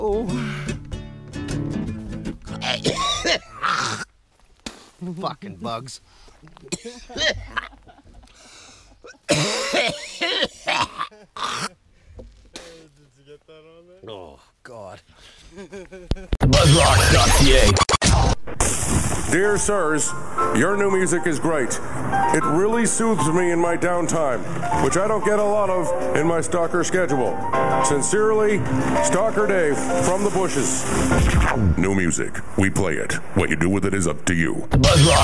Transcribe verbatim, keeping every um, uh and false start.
Oh. Fucking bugs. Oh, God. Buzzrock dot c a. Dear sirs, your new music is great. It really soothes me in my downtime, which I don't get a lot of in my stalker schedule. Sincerely, Stalker Dave from the bushes. New music. We play it. What you do with it is up to you. Buzzrock.